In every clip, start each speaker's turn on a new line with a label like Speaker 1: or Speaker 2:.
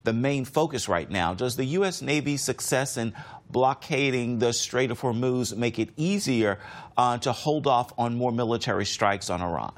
Speaker 1: the main focus right now. Does the U.S. Navy's success in blockading the Strait of Hormuz make it easier to hold off on more military strikes on Iran?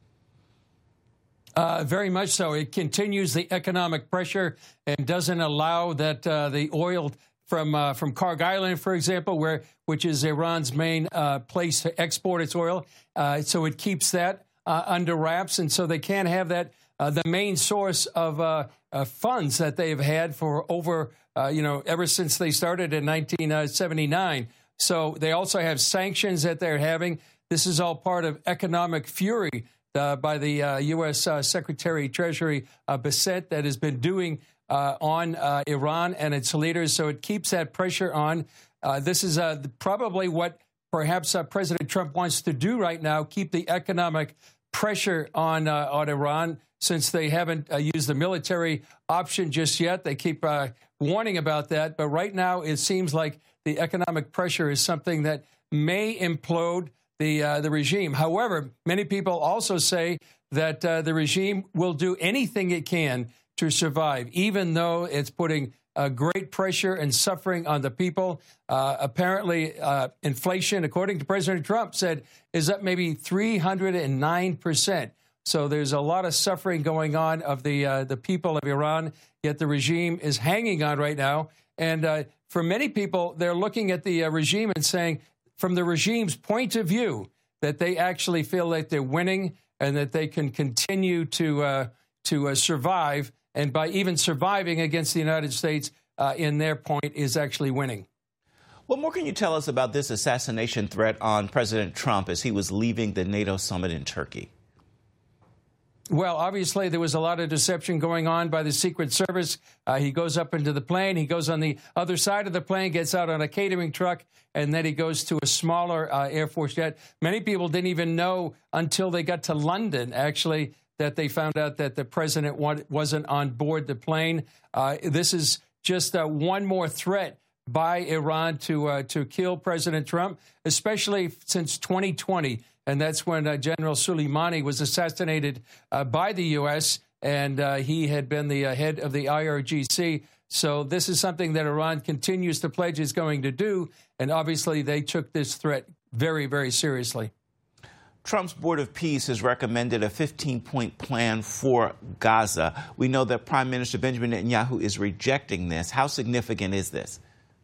Speaker 2: Very much so. It continues the economic pressure and doesn't allow that the oil from Kharg Island, for example, which is Iran's main place to export its oil. So it keeps that under wraps, and so they can't have that the main source of funds that they've had for over ever since they started in 1979. So they also have sanctions that they're having. This is all part of economic fury by the U.S. Secretary of Treasury Bassett that has been doing on Iran and its leaders. So it keeps that pressure on. This is probably what perhaps President Trump wants to do right now, keep the economic pressure on Iran, since they haven't used the military option just yet. They keep warning about that. But right now, it seems like the economic pressure is something that may implode the regime. However, many people also say that the regime will do anything it can to survive, even though it's putting great pressure and suffering on the people. Apparently, inflation, according to President Trump, is up maybe 309%. So there's a lot of suffering going on of the people of Iran, yet the regime is hanging on right now. And for many people, they're looking at the regime and saying, from the regime's point of view, that they actually feel like they're winning and that they can continue to survive. And by even surviving against the United States, in their point, is actually winning.
Speaker 1: What more can you tell us about this assassination threat on President Trump as he was leaving the NATO summit in Turkey?
Speaker 2: Well, obviously, there was a lot of deception going on by the Secret Service. He goes up into the plane. He goes on the other side of the plane, gets out on a catering truck, and then he goes to a smaller Air Force jet. Many people didn't even know until they got to London, actually, that they found out that the president wasn't on board the plane. This is just one more threat by Iran to kill President Trump, especially since 2020. And that's when General Soleimani was assassinated by the U.S., and he had been the head of the IRGC. So this is something that Iran continues to pledge is going to do. And obviously, they took this threat very, very seriously.
Speaker 1: Trump's Board of Peace has recommended a 15-point plan for Gaza. We know that Prime Minister Benjamin Netanyahu is rejecting this. How significant is this?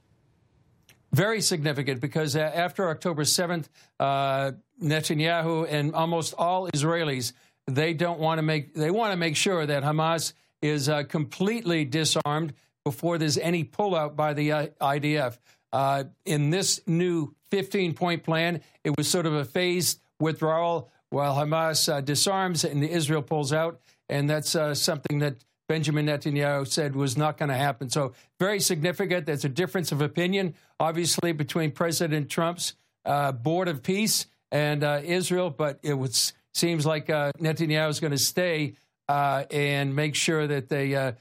Speaker 2: Very significant, because after October 7th, Netanyahu and almost all Israelis, they want to make sure that Hamas is completely disarmed before there's any pullout by the IDF. In this new 15-point plan, it was sort of a phased withdrawal while Hamas disarms and Israel pulls out, and that's something that Benjamin Netanyahu said was not going to happen. So very significant. There's a difference of opinion, obviously, between President Trump's Board of Peace and Israel, but it seems like Netanyahu is going to stay and make sure that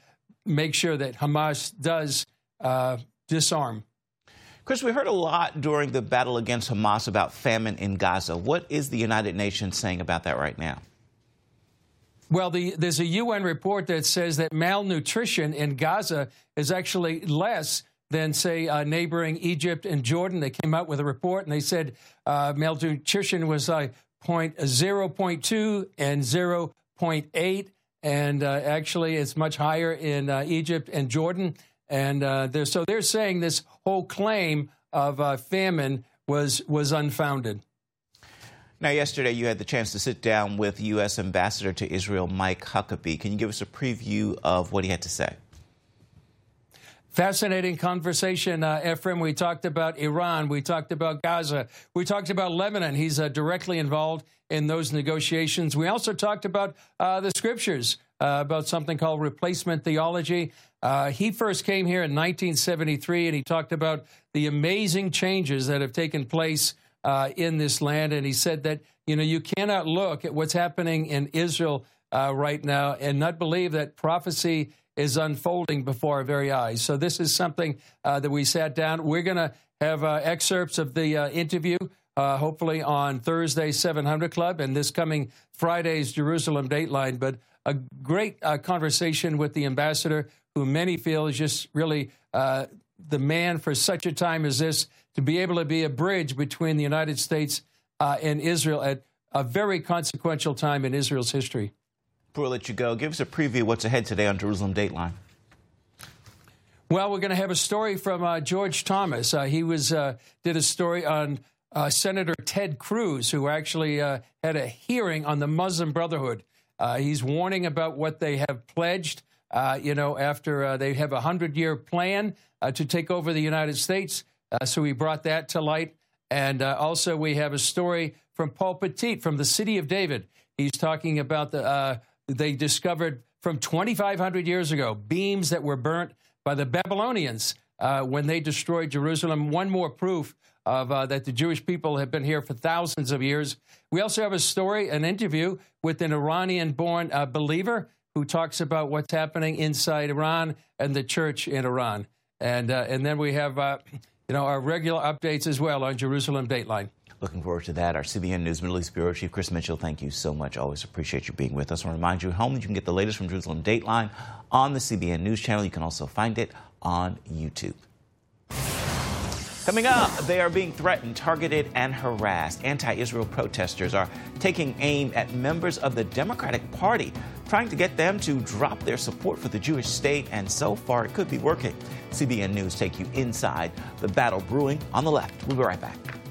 Speaker 2: Hamas does disarm.
Speaker 1: Chris, we heard a lot during the battle against Hamas about famine in Gaza. What is the United Nations saying about that right now?
Speaker 2: Well, there's a UN report that says that malnutrition in Gaza is actually less than, say, neighboring Egypt and Jordan. They came out with a report, and they said malnutrition was 0.2 and 0.8, and actually it's much higher in Egypt and Jordan. And so they're saying this whole claim of famine was unfounded.
Speaker 1: Now, yesterday you had the chance to sit down with U.S. Ambassador to Israel, Mike Huckabee. Can you give us a preview of what he had to say?
Speaker 2: Fascinating conversation, Ephraim. We talked about Iran. We talked about Gaza. We talked about Lebanon. He's directly involved in those negotiations. We also talked about the scriptures, about something called replacement theology. He first came here in 1973, and he talked about the amazing changes that have taken place in this land. And he said that, you cannot look at what's happening in Israel right now and not believe that prophecy is unfolding before our very eyes. So this is something that we sat down. We're going to have excerpts of the interview, hopefully on Thursday, 700 Club, and this coming Friday's Jerusalem Dateline. But a great conversation with the ambassador, who many feel is just really the man for such a time as this, to be able to be a bridge between the United States and Israel at a very consequential time in Israel's history.
Speaker 1: Before I let you go, give us a preview of what's ahead today on Jerusalem Dateline.
Speaker 2: Well, we're going to have a story from George Thomas. He did a story on Senator Ted Cruz, who actually had a hearing on the Muslim Brotherhood. He's warning about what they have pledged, after they have a 100-year plan to take over the United States. So he brought that to light. And also we have a story from Paul Petit from the city of David. He's talking about they discovered from 2,500 years ago beams that were burnt by the Babylonians when they destroyed Jerusalem. One more proof of that the Jewish people have been here for thousands of years. We also have a story, an interview with an Iranian-born believer who talks about what's happening inside Iran and the church in Iran. And then we have our regular updates as well on Jerusalem Dateline.
Speaker 1: Looking forward to that. Our CBN News Middle East Bureau Chief Chris Mitchell, thank you so much. Always appreciate you being with us. I want to remind you at home that you can get the latest from Jerusalem Dateline on the CBN News channel. You can also find it on YouTube. Coming up, they are being threatened, targeted, and harassed. Anti-Israel protesters are taking aim at members of the Democratic Party, trying to get them to drop their support for the Jewish state, and so far it could be working. CBN News take you inside the battle brewing on the left. We'll be right back.